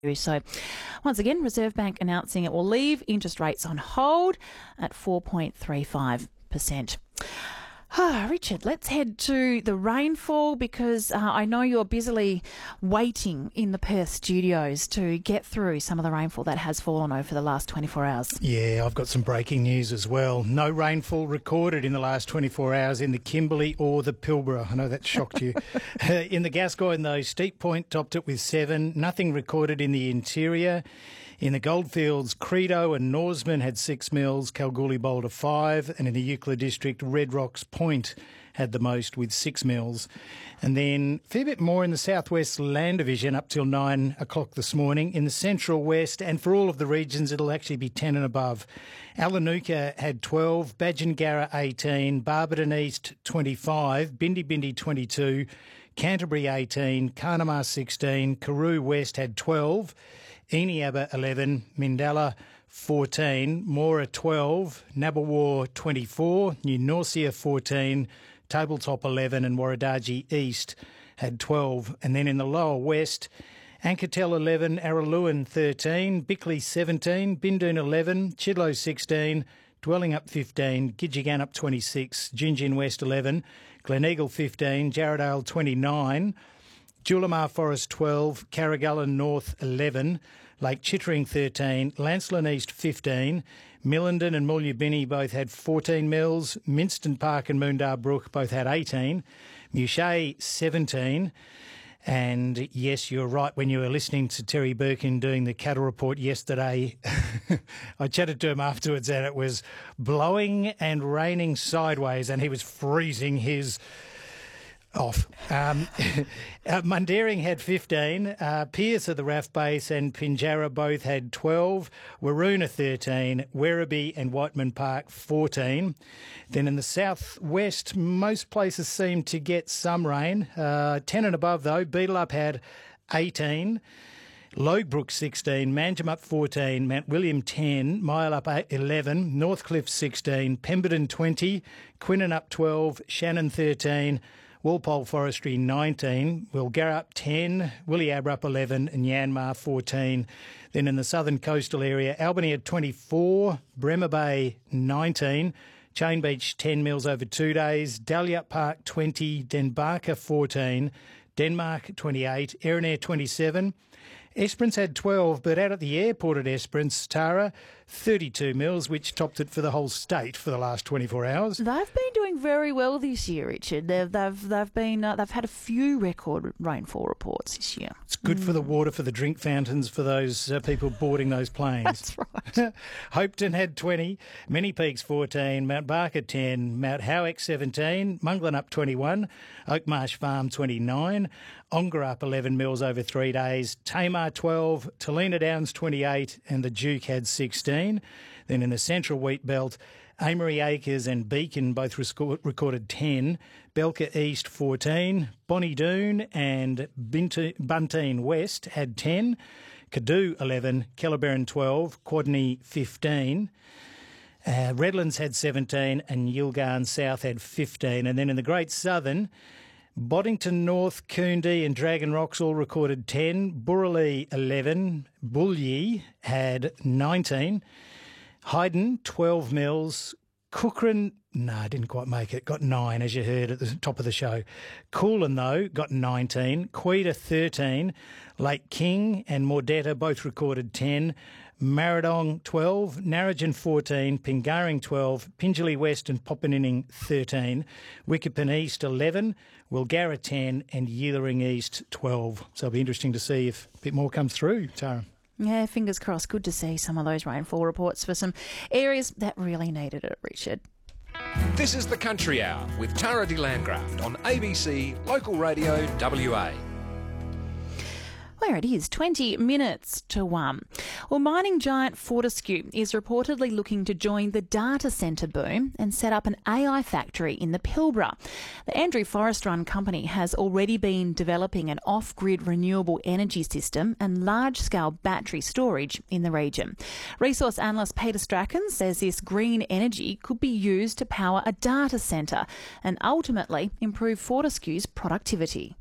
So, once again, Reserve Bank announcing it will leave interest rates on hold at 4.35%. Richard, let's head to the rainfall because I know you're busily waiting in the Perth studios to get through some of the rainfall that has fallen over the last 24 hours. Yeah, I've got some breaking news as well. No rainfall recorded in the last 24 hours in the Kimberley or the Pilbara. I know that shocked you. In the Gascoyne, though, Steep Point topped it with 7. Nothing recorded in the interior. In the Goldfields, Credo and Norseman had 6 mils, Kalgoorlie Boulder 5, and in the Euclid District, Red Rocks Point had the most with 6 mils. And then a fair bit more in the Southwest Land Division up till 9 o'clock this morning. In the Central West, and for all of the regions, it'll actually be 10 and above. Alanuka had 12, Badgingarra 18, Barberton East 25, Bindi Bindi 22, Canterbury 18, Carnamah 16, Karoo West had 12, Eneabba 11, Mindala 14, Mora 12, Nabawar 24, New Norcia 14, Tabletop 11 and Warradaji East had 12. And then in the lower west, Anketel 11, Araluen 13, Bickley 17, Bindoon 11, Chidlow 16, Dwellingup 15, Gidgegannup 26, Gingin West 11, Gleneagle 15, Jarradale 29, Julimar Forest 12, Carragullen North 11, Lake Chittering 13, Lancelin East 15, Millendon and Mulyabinny both had 14 mils, Minston Park and Moondar Brook both had 18, Muchet 17, and yes, you're right, when you were listening to Terry Birkin doing the cattle report yesterday, I chatted to him afterwards and it was blowing and raining sideways and he was freezing his off. Mundaring had 15, Pearce of the Raff Base and Pinjarra both had 12, Waroona 13, Werribee and Whiteman Park 14. Then in the southwest, most places seem to get some rain. 10 and above though, Beetallup had 18. Logbrook 16, Manjimup 14, Mount William 10, Myallup 11, Northcliffe 16, Pemberton 20, Quinnanup 12, Shannon 13, Walpole Forestry 19, Wilgarrup 10, Williabrup 11 and Yanmar 14. Then in the southern coastal area, Albany at 24, Bremer Bay 19, Chain Beach 10 mils over 2 days, Dalyup Park 20, Denbarker 14, Denmark 28, Erinair 27, Esperance had 12, but out at the airport at Esperance, Tara, 32 mils, which topped it for the whole state for the last 24 hours. They've been doing very well this year, Richard. They've had a few record rainfall reports this year. It's good for the water, for the drink fountains, for those people boarding those planes. That's right. Hopetoun had 20, Many Peaks 14, Mount Barker 10, Mount Howick 17, Munglanup 21, Oakmarsh Farm 29, Ongarup 11 mils over 3 days, Tamar 12, Talina Downs 28 and the Duke had 16. Then in the central wheat belt, Amory Acres and Beacon both recorded 10, Belka East 14, Bonnie Doon and Bunteen West had 10, Cadoo 11, Kellerberrin 12, Quadney 15, Redlands had 17 and Yilgarn South had 15. And then in the Great Southern, Boddington North, Coondee and Dragon Rocks all recorded 10, Burralee 11, Bully had 19, Hayden 12 mils, Cookhran, didn't quite make it, got 9 as you heard at the top of the show. Coolin though got 19, Quetta 13, Lake King and Mordetta both recorded 10, Maradong 12, Narrogin 14, Pingaring 12, Pingelly West and Poppeninning 13, Wickerpin East 11, Wilgarra 10 and Yeelering East 12. So it'll be interesting to see if a bit more comes through, Tara. Yeah, fingers crossed. Good to see some of those rainfall reports for some areas that really needed it, Richard. This is the Country Hour with Tara de Landgraft on ABC Local Radio WA. Where it is 20 minutes to 1. Well, mining giant Fortescue is reportedly looking to join the data centre boom and set up an AI factory in the Pilbara. The Andrew Forrest run company has already been developing an off-grid renewable energy system and large-scale battery storage in the region. Resource analyst Peter Strachan says this green energy could be used to power a data centre and ultimately improve Fortescue's productivity.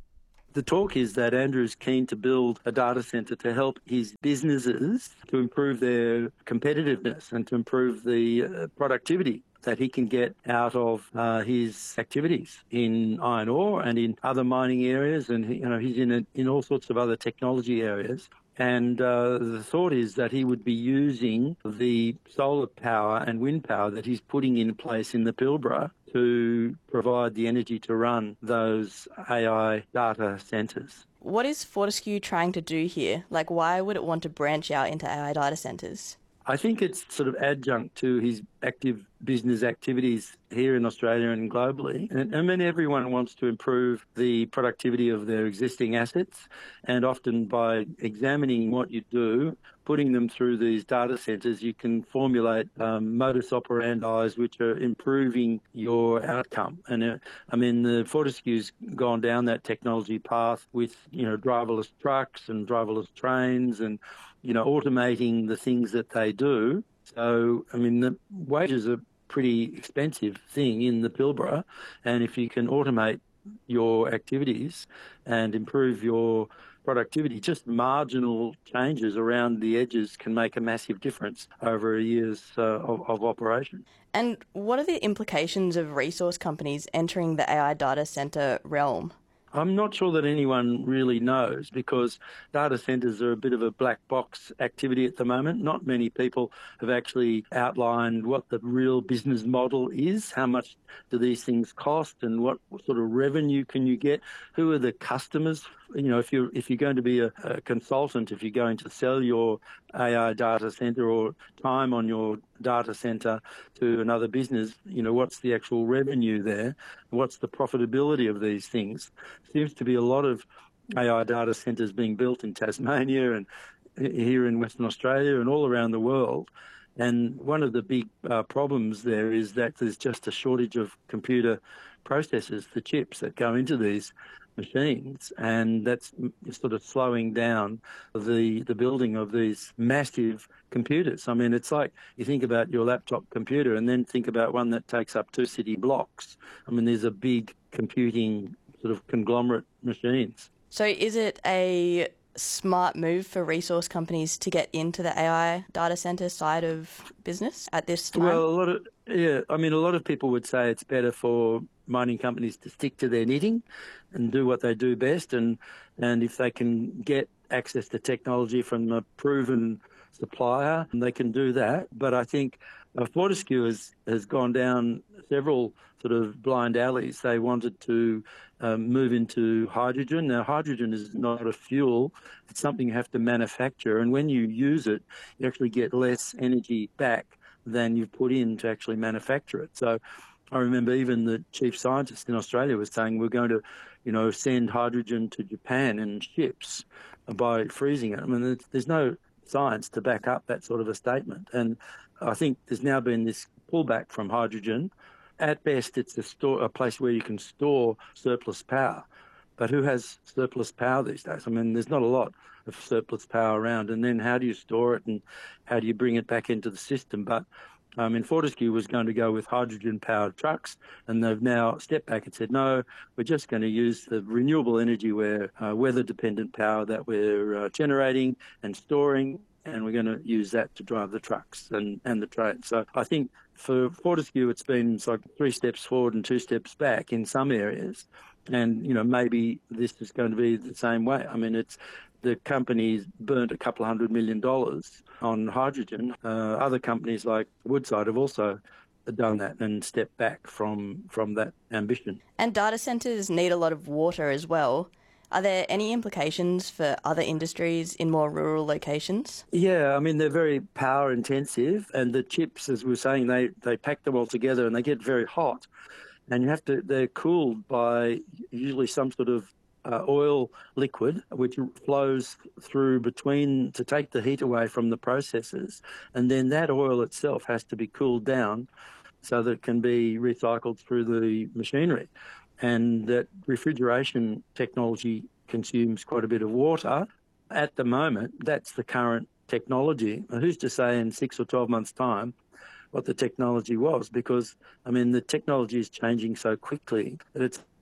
The talk is that Andrew's keen to build a data centre to help his businesses to improve their competitiveness and to improve the productivity that he can get out of his activities in iron ore and in other mining areas, and he's in all sorts of other technology areas. And the thought is that he would be using the solar power and wind power that he's putting in place in the Pilbara to provide the energy to run those AI data centres. What is Fortescue trying to do here? Like, why would it want to branch out into AI data centres? I think it's sort of adjunct to his active business activities here in Australia and globally. And I mean, everyone wants to improve the productivity of their existing assets, and often by examining what you do, putting them through these data centres, you can formulate modus operandi which are improving your outcome. And I mean, the Fortescue's gone down that technology path with, driverless trucks and driverless trains and automating the things that they do. So, I mean, the wages are pretty expensive thing in the Pilbara, and if you can automate your activities and improve your productivity, just marginal changes around the edges can make a massive difference over a year's of operation. And what are the implications of resource companies entering the AI data centre realm? I'm not sure that anyone really knows, because data centres are a bit of a black box activity at the moment. Not many people have actually outlined what the real business model is. How much do these things cost, and what sort of revenue can you get? Who are the customers? If you're going to be a consultant, if you're going to sell your AI data centre or time on your data centre to another business, what's the actual revenue there? What's the profitability of these things? Seems to be a lot of AI data centres being built in Tasmania and here in Western Australia and all around the world. And one of the big problems there is that there's just a shortage of computer processors, the chips that go into these machines, and that's sort of slowing down the building of these massive computers. I mean, it's like you think about your laptop computer and then think about one that takes up 2 city blocks. I mean, there's a big computing sort of conglomerate machines. So is it a smart move for resource companies to get into the AI data centre side of business at this time? Well, a lot of people would say it's better for mining companies to stick to their knitting and do what they do best, and if they can get access to technology from a proven supplier, they can do that. But I think Fortescue has gone down several sort of blind alleys. They wanted to move into hydrogen. Now, hydrogen is not a fuel. It's something you have to manufacture. And when you use it, you actually get less energy back than you've put in to actually manufacture it. So I remember even the chief scientist in Australia was saying we're going to, send hydrogen to Japan in ships by freezing it. I mean, there's no science to back up that sort of a statement. And I think there's now been this pullback from hydrogen. At best, it's a place where you can store surplus power. But who has surplus power these days? I mean, there's not a lot of surplus power around. And then how do you store it and how do you bring it back into the system? But Fortescue was going to go with hydrogen-powered trucks, and they've now stepped back and said, no, we're just going to use the renewable energy, weather-dependent power that we're generating and storing, and we're going to use that to drive the trucks and the trains. So I think for Fortescue, it's been like 3 steps forward and 2 steps back in some areas. And, maybe this is going to be the same way. I mean, the company's burnt $200 million on hydrogen. Other companies like Woodside have also done that and stepped back from that ambition. And data centres need a lot of water as well. Are there any implications for other industries in more rural locations? Yeah, I mean, they're very power intensive, and the chips, as we were saying, they pack them all together and they get very hot. And they're cooled by usually some sort of oil liquid, which flows through between to take the heat away from the processes. And then that oil itself has to be cooled down so that it can be recycled through the machinery. And that refrigeration technology consumes quite a bit of water. At the moment, that's the current technology. Who's to say in 6 or 12 months' time what the technology was? Because, I mean, the technology is changing so quickly that it's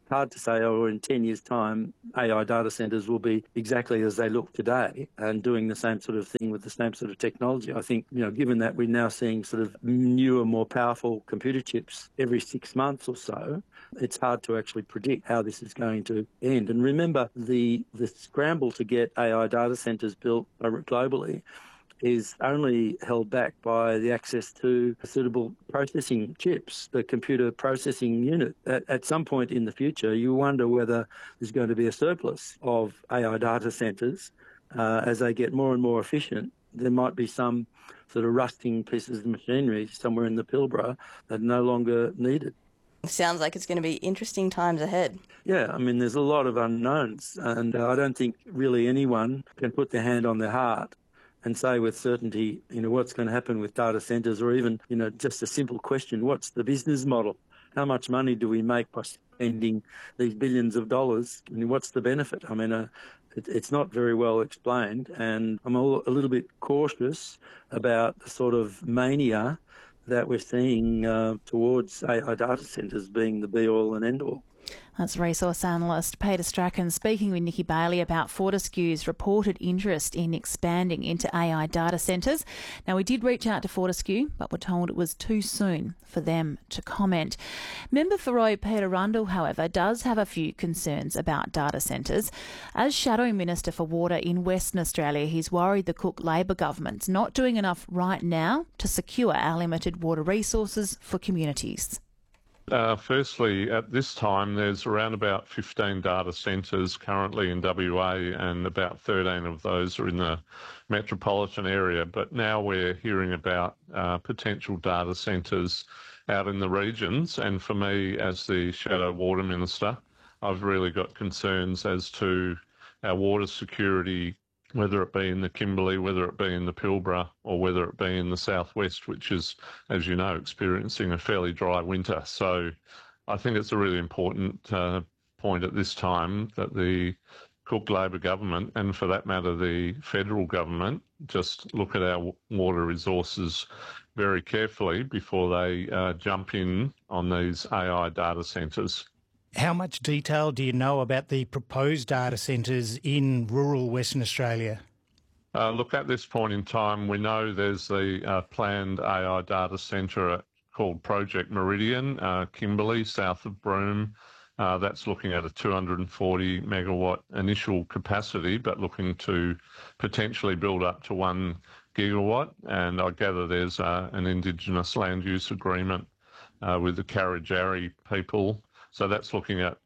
hard to say, oh, in 10 years' time, AI data centres will be exactly as they look today and doing the same sort of thing with the same sort of technology. I think, given that we're now seeing sort of newer, more powerful computer chips every 6 months or so, it's hard to actually predict how this is going to end. And remember, the scramble to get AI data centres built globally is only held back by the access to suitable processing chips, the computer processing unit. At some point in the future, you wonder whether there's going to be a surplus of AI data centres as they get more and more efficient. There might be some sort of rusting pieces of machinery somewhere in the Pilbara that are no longer needed. Sounds like it's going to be interesting times ahead. Yeah, I mean, there's a lot of unknowns, and I don't think really anyone can put their hand on their heart and say with certainty, what's going to happen with data centres, or even, just a simple question, what's the business model? How much money do we make by spending these billions of dollars? What's the benefit? I mean, it's not very well explained, and I'm a little bit cautious about the sort of mania that we're seeing towards AI data centres being the be-all and end-all. That's resource analyst Peter Strachan speaking with Nikki Bailey about Fortescue's reported interest in expanding into AI data centres. Now, we did reach out to Fortescue, but were told it was too soon for them to comment. Member for Roe Peter Rundle, however, does have a few concerns about data centres. As Shadow Minister for Water in Western Australia, he's worried the Cook Labor government's not doing enough right now to secure our limited water resources for communities. Firstly, at this time, there's around about 15 data centres currently in WA, and about 13 of those are in the metropolitan area. But now we're hearing about potential data centres out in the regions. And for me, as the Shadow Water Minister, I've really got concerns as to our water security, whether it be in the Kimberley, whether it be in the Pilbara, or whether it be in the southwest, which is, as you know, experiencing a fairly dry winter. So I think it's a really important point at this time that the Cook Labor government, and for that matter the federal government, just look at our water resources very carefully before they jump in on these AI data centres. How much detail do you know about the proposed data centres in rural Western Australia? Look, at this point in time, we know there's the planned AI data centre called Project Meridian, Kimberley, south of Broome. That's looking at a 240 megawatt initial capacity, but looking to potentially build up to 1 gigawatt. And I gather there's an Indigenous land use agreement with the Karajari people. So that's looking at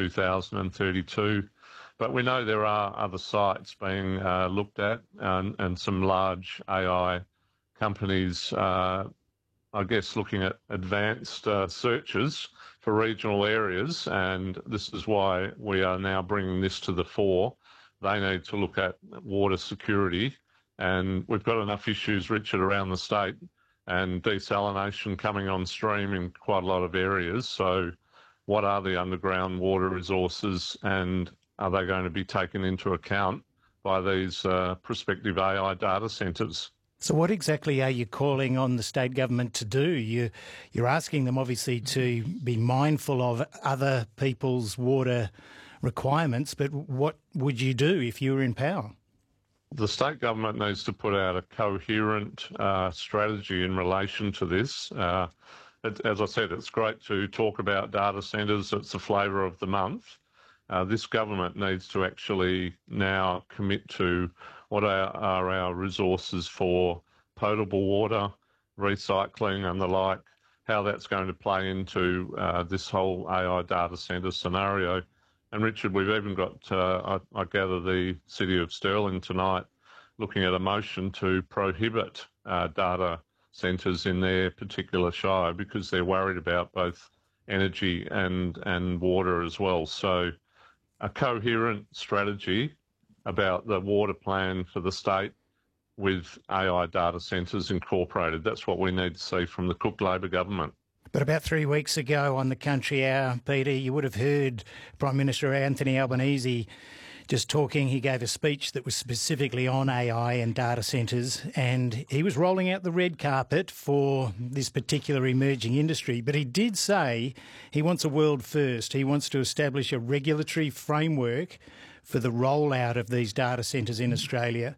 2032. But we know there are other sites being looked at, and some large AI companies, I guess, looking at advanced searches for regional areas. And this is why we are now bringing this to the fore. They need to look at water security. And we've got enough issues, Richard, around the state, and desalination coming on stream in quite a lot of areas. So what are the underground water resources, and are they going to be taken into account by these prospective AI data centres? So what exactly are you calling on the state government to do? You're asking them, obviously, to be mindful of other people's water requirements, but what would you do if you were in power? The state government needs to put out a coherent strategy in relation to this. As I said, it's great to talk about data centres. It's the flavour of the month. This government needs to actually now commit to what are our resources for potable water, recycling and the like, how that's going to play into this whole AI data centre scenario. And Richard, we've even got, I gather, the City of Stirling tonight looking at a motion to prohibit data centres in their particular shire because they're worried about both energy and water as well. So a coherent strategy about the water plan for the state with AI data centres incorporated. That's what we need to see from the Cook Labor government. But about 3 weeks ago on the Country Hour, Peter, you would have heard Prime Minister Anthony Albanese just talking. He gave a speech that was specifically on AI and data centres, and he was rolling out the red carpet for this particular emerging industry. But he did say he wants a world first. He wants to establish a regulatory framework for the rollout of these data centres in Australia.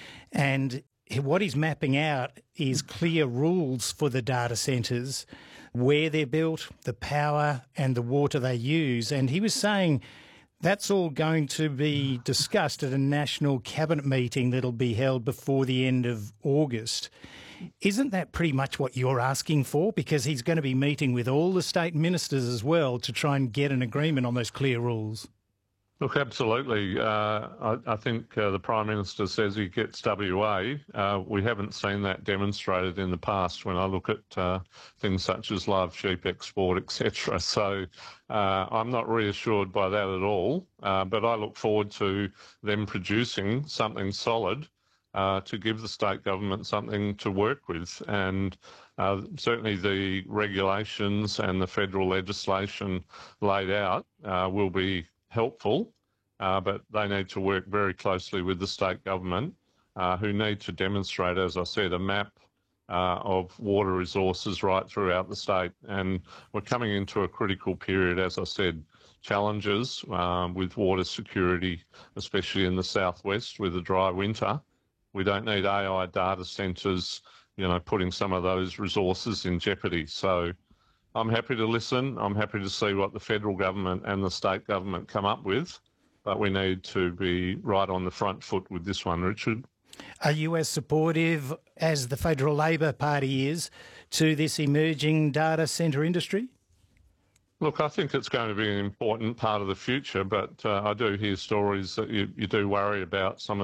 And what he's mapping out is clear rules for the data centres, where they're built, the power and the water they use. And he was saying that's all going to be discussed at a national cabinet meeting that'll be held before the end of August. Isn't that pretty much what you're asking for? Because he's going to be meeting with all the state ministers as well to try and get an agreement on those clear rules. Look, absolutely. I think the Prime Minister says he gets WA. We haven't seen that demonstrated in the past when I look at things such as live sheep export, etc. So I'm not reassured by that at all. But I look forward to them producing something solid to give the state government something to work with. And certainly the regulations and the federal legislation laid out will be helpful, but they need to work very closely with the state government, who need to demonstrate, as I said, a map of water resources right throughout the state. And we're coming into a critical period, as I said, challenges with water security, especially in the southwest with a dry winter. We don't need AI data centres, putting some of those resources in jeopardy. So I'm happy to listen. I'm happy to see what the federal government and the state government come up with, but we need to be right on the front foot with this one, Richard. Are you as supportive as the Federal Labor Party is to this emerging data centre industry? Look, I think it's going to be an important part of the future, but I do hear stories that you do worry about some of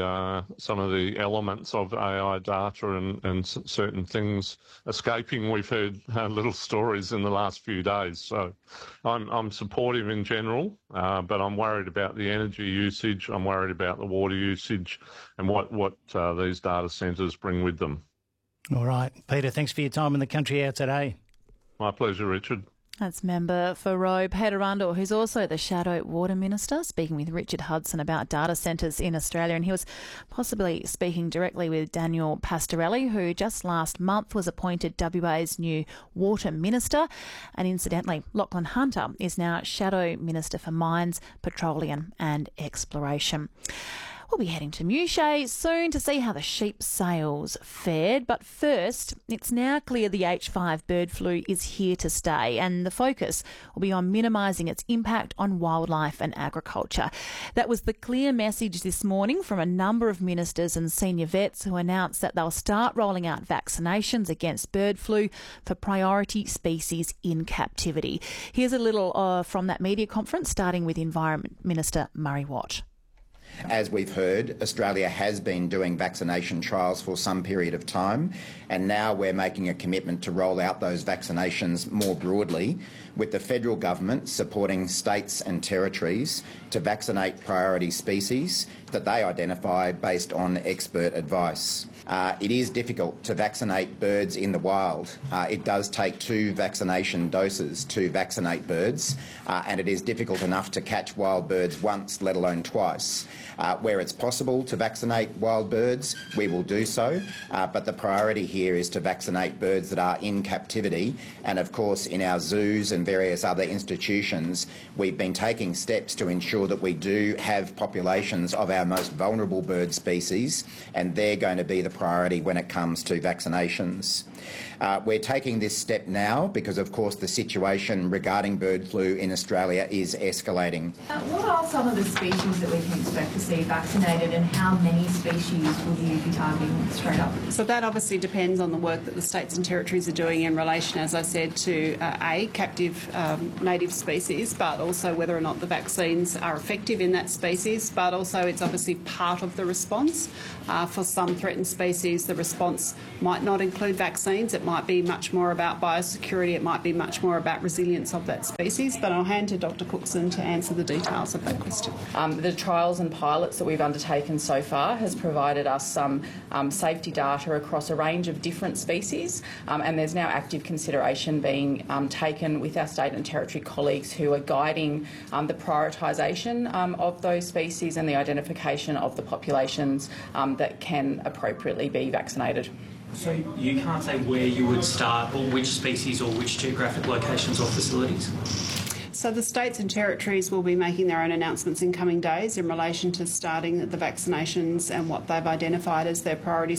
the elements of AI data and certain things escaping. We've heard little stories in the last few days, so I'm supportive in general, but I'm worried about the energy usage. I'm worried about the water usage and what these data centres bring with them. All right, Peter. Thanks for your time in the Country Hour today. My pleasure, Richard. That's member for Roe, Peter Rundle, who's also the Shadow Water Minister, speaking with Richard Hudson about data centres in Australia. And he was possibly speaking directly with Daniel Pastorelli, who just last month was appointed WA's new Water Minister. And incidentally, Lachlan Hunter is now Shadow Minister for Mines, Petroleum and Exploration. We'll be heading to Mouchet soon to see how the sheep sales fared. But first, it's now clear the H5 bird flu is here to stay, and the focus will be on minimising its impact on wildlife and agriculture. That was the clear message this morning from a number of ministers and senior vets who announced that they'll start rolling out vaccinations against bird flu for priority species in captivity. Here's a little from that media conference, starting with Environment Minister Murray Watt. As we've heard, Australia has been doing vaccination trials for some period of time, and now we're making a commitment to roll out those vaccinations more broadly, with the federal government supporting states and territories to vaccinate priority species that they identify based on expert advice. It is difficult to vaccinate birds in the wild. It does take 2 vaccination doses to vaccinate birds, and it is difficult enough to catch wild birds once, let alone twice. Where it's possible to vaccinate wild birds, we will do so, but the priority here is to vaccinate birds that are in captivity. And of course, in our zoos and various other institutions, we've been taking steps to ensure that we do have populations of our most vulnerable bird species, and they're going to be the priority when it comes to vaccinations. We're taking this step now because, of course, the situation regarding bird flu in Australia is escalating. What are some of the species that we can expect to see vaccinated, and how many species will you be targeting straight up? So that obviously depends on the work that the states and territories are doing in relation, as I said, to captive native species, but also whether or not the vaccines are effective in that species. But also it's a obviously part of the response. For some threatened species, the response might not include vaccines. It might be much more about biosecurity. It might be much more about resilience of that species. But I'll hand to Dr. Cookson to answer the details of that question. The trials and pilots that we've undertaken so far has provided us some safety data across a range of different species, and there's now active consideration being taken with our state and territory colleagues who are guiding the prioritisation of those species and the identification of the populations that can appropriately be vaccinated. So you can't say where you would start or which species or which geographic locations or facilities? So the states and territories will be making their own announcements in coming days in relation to starting the vaccinations and what they've identified as their priority